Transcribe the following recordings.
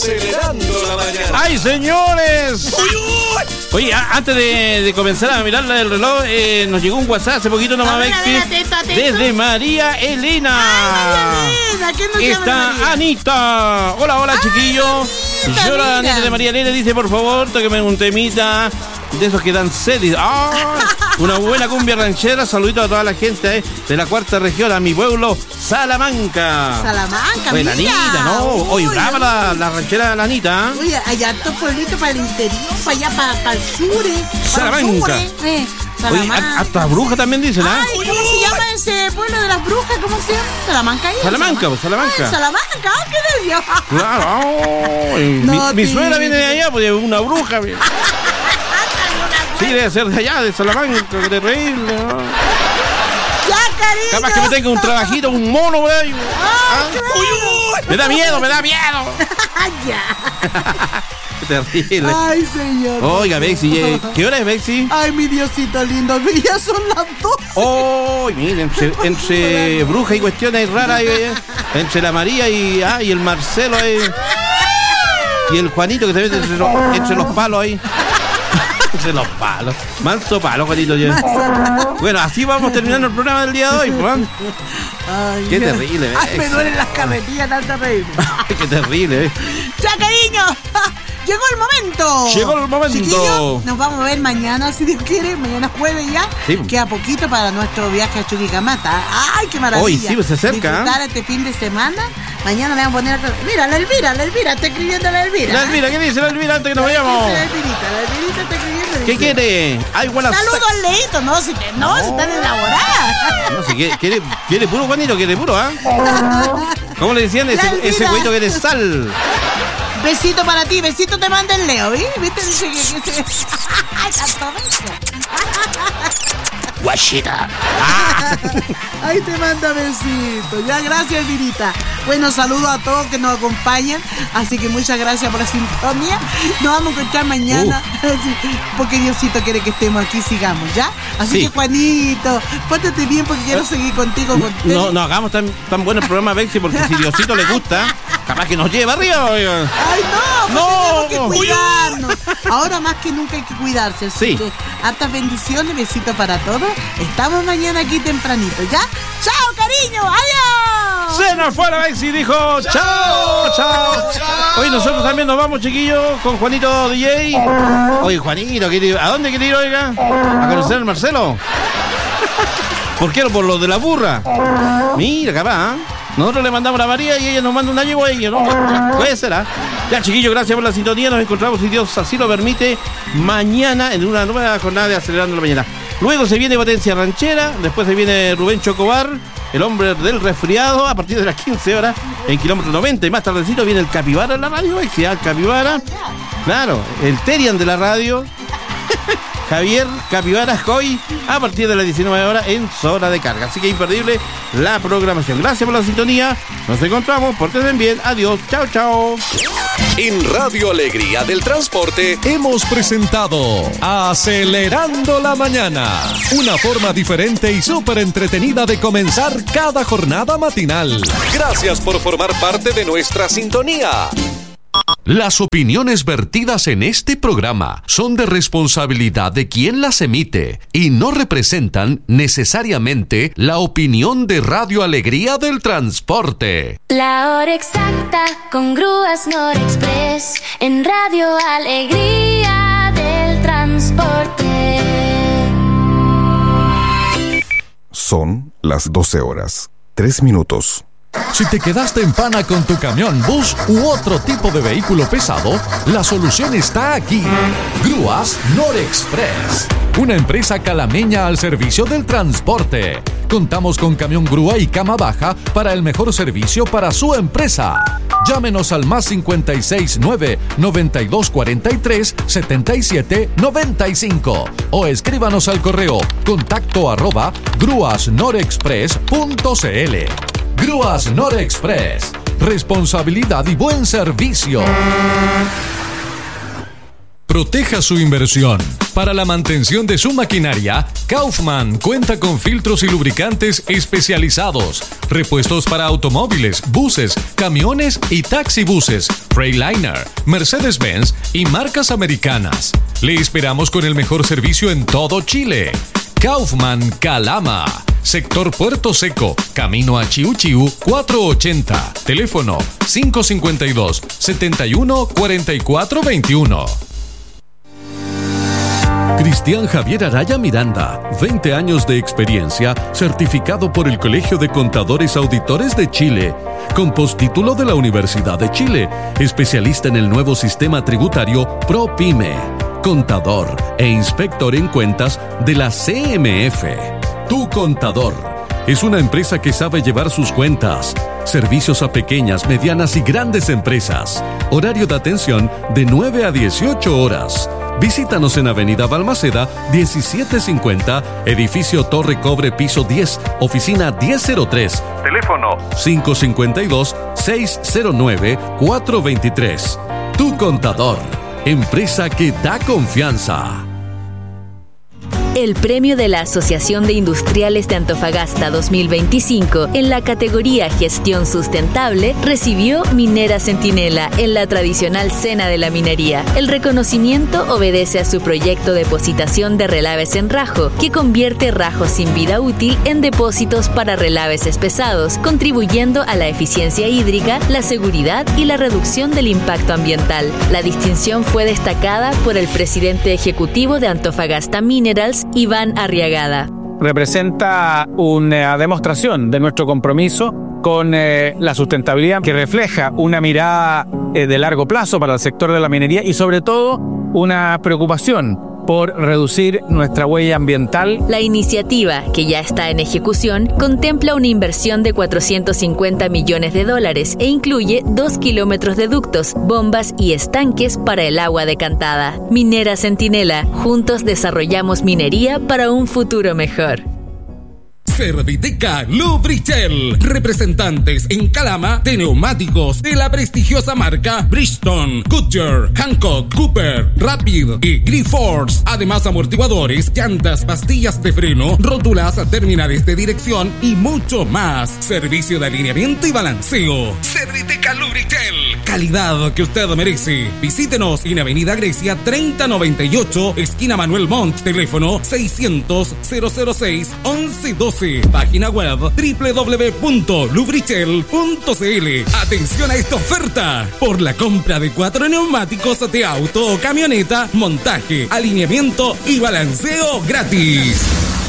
Acelerando la mañana. ¡Ay, señores! Oye, antes de comenzar a mirar el reloj, nos llegó un WhatsApp hace poquito nomás, desde María Elena. Ay, María Elena, ¿quién nos llama Está María? Anita. Hola, chiquillo. Yo la Anita de María Elena dice, por favor, tóqueme un temita de esos que dan sed. Una buena cumbia ranchera. Saluditos a toda la gente de la cuarta región, a mi pueblo, Salamanca. Salamanca, pues mira. La Anita, ¿no? Hoy brava la ranchera de la Anita. Oye, allá harto pueblito para el interior, para allá, para el sur. Salamanca. Oye, Salamanca. hasta bruja también dicen, ¿ah? Ay, ¿cómo se llama ese pueblo de las brujas? ¿Cómo se llama? Salamanca. Salamanca, pues Salamanca. Ay, Salamanca, qué nervio. Claro. No, mi suegra viene de allá, pues una bruja. Sí, debe ser de allá, de Salamanca, qué terrible. ¿No? Ya, cariño. Capaz que me tenga un trabajito, un mono, güey. Me da miedo. Ya. Qué terrible. Ay, señor. Oiga, Bexi, ¿qué hora es, Bexi? Ay, mi Diosito lindo, ya son las 12. Oh, miren, entre brujas y cuestiones raras, entre la María y el Marcelo, y el Juanito que se mete entre los palos ahí. Entre los palos. Manso palo, Juanito. Bueno, así vamos terminando el programa del día de hoy, pues. Ay, Qué terrible, Ay, me duelen las carretillas tanta reír. Qué terrible, Ya, cariño. Llegó el momento. Chiquillos, nos vamos a ver mañana, si Dios quiere. Mañana jueves ya. Sí. Queda poquito para nuestro viaje a Chuquicamata. Ay, qué maravilla. Hoy sí, pues se acerca. Disfrutar este fin de semana. Mañana le vamos a poner Mira, la Elvira, está escribiendo la Elvira. La Elvira, ¿qué dice la Elvira antes que nos vayamos? La Elvirita está escribiendo. ¿Qué quiere? Ay, buenas. Saludos al Leito, no, si están elaboradas. No, si quiere puro, Juanito, quiere puro, ¿ah? ¿Cómo le decían? Ese güeyito que eres sal. Besito para ti, besito te manda el Leo, ¿viste? Dice que se... ¡Ay, tanto beso! Guachita. Ahí te manda besito. Ya, gracias, Elvirita. Bueno, saludos a todos que nos acompañan. Así que muchas gracias por la sintonía. Nos vamos a encontrar mañana. Porque Diosito quiere que estemos aquí, sigamos, ¿ya? Así que, Juanito, pórtate bien porque quiero seguir contigo. No hagamos tan buen el programa, Bexi, porque si Diosito le gusta, capaz que nos lleva arriba. Oiga. Ay, no, tenemos que cuidarnos. Ahora más que nunca hay que cuidarse. Así que hartas bendiciones, besitos para todos. Estamos mañana aquí tempranito, ¿ya? ¡Chao, cariño! ¡Adiós! Se nos fue la Bexi, dijo chao. Hoy nosotros también nos vamos, chiquillos, con Juanito DJ. Oye, Juanito, ¿a dónde quiere ir, oiga? ¿A conocer al Marcelo? ¿Por qué? Por lo de la burra. Mira, capaz, ¿eh? Nosotros le mandamos a la María y ella nos manda un año a ella, ¿no? Puede ser, ¿ah? Ya, chiquillos, gracias por la sintonía. Nos encontramos, si Dios así lo permite, mañana en una nueva jornada de Acelerando la Mañana. Luego se viene Potencia Ranchera, después se viene Rubén Chocobar, el hombre del resfriado, a partir de las 15 horas en kilómetro 90. Y más tardecito viene el Capibara en la radio, el Capibara. Claro, el Terian de la radio. Javier Capibara Joy a partir de las 19 horas en Zona de Carga. Así que imperdible la programación. Gracias por la sintonía. Nos encontramos. Pórtense bien. Adiós. Chao. En Radio Alegría del Transporte hemos presentado Acelerando la Mañana. Una forma diferente y súper entretenida de comenzar cada jornada matinal. Gracias por formar parte de nuestra sintonía. Las opiniones vertidas en este programa son de responsabilidad de quien las emite y no representan necesariamente la opinión de Radio Alegría del Transporte. La hora exacta con Grúas Norexpress en Radio Alegría del Transporte. Son las 12 horas, 3 minutos. Si te quedaste en pana con tu camión, bus u otro tipo de vehículo pesado, la solución está aquí. Grúas Norexpress, una empresa calameña al servicio del transporte. Contamos con camión grúa y cama baja para el mejor servicio para su empresa. Llámenos al más 569 9243 7795 o escríbanos al correo contacto@grúasnorexpress.cl. Grúas Norexpress. Responsabilidad y buen servicio. Proteja su inversión. Para la mantención de su maquinaria, Kaufman cuenta con filtros y lubricantes especializados, repuestos para automóviles, buses, camiones y taxibuses, Freightliner, Mercedes-Benz y marcas americanas. Le esperamos con el mejor servicio en todo Chile. Kaufman Calama, sector Puerto Seco, camino a Chiu Chiu 480, teléfono 552-714421. Cristian Javier Araya Miranda, 20 años de experiencia, certificado por el Colegio de Contadores Auditores de Chile, con postítulo de la Universidad de Chile, especialista en el nuevo sistema tributario ProPyme, contador e inspector en cuentas de la CMF. Tu Contador es una empresa que sabe llevar sus cuentas. Servicios a pequeñas, medianas y grandes empresas. Horario de atención de 9 a 18 horas. Visítanos en Avenida Balmaceda, 1750, edificio Torre Cobre, piso 10, oficina 1003. Teléfono 552-609-423. Tu Contador, empresa que da confianza. El premio de la Asociación de Industriales de Antofagasta 2025 en la categoría Gestión Sustentable recibió Minera Centinela en la tradicional Cena de la Minería. El reconocimiento obedece a su proyecto Depositación de Relaves en Rajo, que convierte rajos sin vida útil en depósitos para relaves pesados, contribuyendo a la eficiencia hídrica, la seguridad y la reducción del impacto ambiental. La distinción fue destacada por el presidente ejecutivo de Antofagasta Minerals, Iván Arriagada. Representa una demostración de nuestro compromiso con la sustentabilidad, que refleja una mirada de largo plazo para el sector de la minería y sobre todo una preocupación por reducir nuestra huella ambiental. La iniciativa, que ya está en ejecución, contempla una inversión de $450 millones e incluye 2 kilómetros de ductos, bombas y estanques para el agua decantada. Minera Centinela, juntos desarrollamos minería para un futuro mejor. Serviteca Lubritel, representantes en Calama de neumáticos de la prestigiosa marca Bridgestone, Goodyear, Hankook, Cooper, Rapid y Grifols. Además, amortiguadores, llantas, pastillas de freno, rótulas, terminales de dirección y mucho más. Servicio de alineamiento y balanceo. Serviteca Lubritel, calidad que usted merece. Visítenos en Avenida Grecia 3098, esquina Manuel Montt, teléfono 600-006-1112. Página web www.lubritel.cl. Atención a esta oferta. Por la compra de 4 neumáticos de auto o camioneta, montaje, alineamiento y balanceo gratis.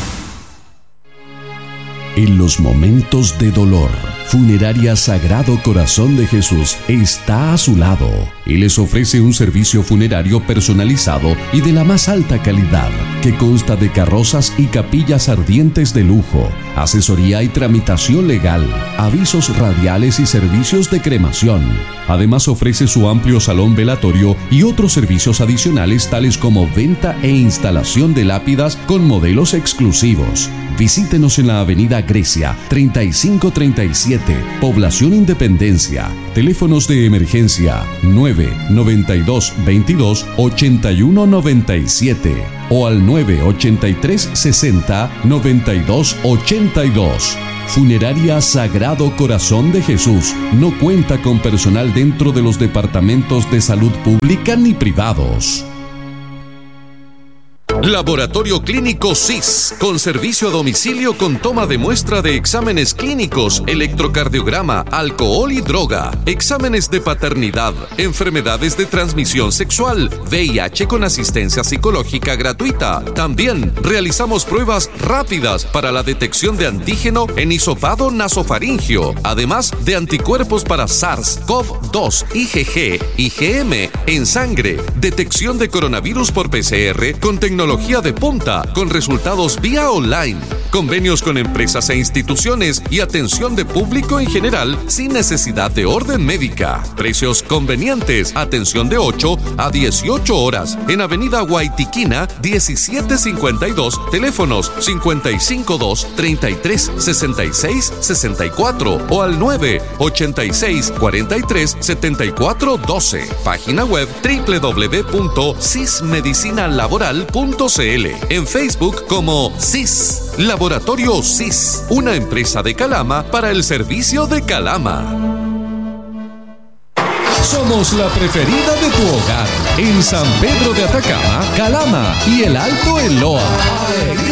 En los momentos de dolor, Funeraria Sagrado Corazón de Jesús está a su lado y les ofrece un servicio funerario personalizado y de la más alta calidad, que consta de carrozas y capillas ardientes de lujo, asesoría y tramitación legal, avisos radiales y servicios de cremación. Además, ofrece su amplio salón velatorio y otros servicios adicionales tales como venta e instalación de lápidas con modelos exclusivos. Visítenos en la Avenida Grecia 3537, Población Independencia. Teléfonos de emergencia 992 22 81 97 o al 983 60 92 82. Funeraria Sagrado Corazón de Jesús no cuenta con personal dentro de los departamentos de salud pública ni privados. Laboratorio Clínico SIS, con servicio a domicilio con toma de muestra de exámenes clínicos, electrocardiograma, alcohol y droga, exámenes de paternidad, enfermedades de transmisión sexual, VIH con asistencia psicológica gratuita. También realizamos pruebas rápidas para la detección de antígeno en hisopado nasofaringio, además de anticuerpos para SARS-CoV-2, IgG, IgM en sangre, detección de coronavirus por PCR con tecnología de punta, con resultados vía online. convenios con empresas e instituciones y atención de público en general sin necesidad de orden médica. Precios convenientes, atención de 8 a 18 horas en Avenida Guaitiquina 1752, teléfonos 552-33-66-64 o al 986-43-74-12. Página web www.sismedicinalaboral.cl. En Facebook como CIS, Laboratorio CIS, una empresa de Calama para el servicio de Calama. Somos la preferida de tu hogar en San Pedro de Atacama, Calama y el Alto Eloa.